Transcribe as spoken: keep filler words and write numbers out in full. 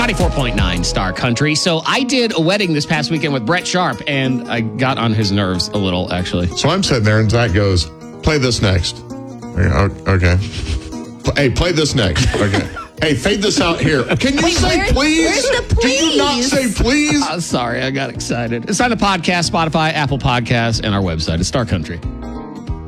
ninety-four point nine Star Country. So I did a wedding this past weekend with Brett Sharp, and I got on his nerves a little, actually. So I'm sitting there, and Zach goes, play this next. Okay. Hey, play this next. Okay. Hey, fade this out here. Can you Wait, say where, please? Where's the please? Can you not say please? I'm sorry, I got excited. It's on the podcast, Spotify, Apple Podcasts, and our website. It's Star Country.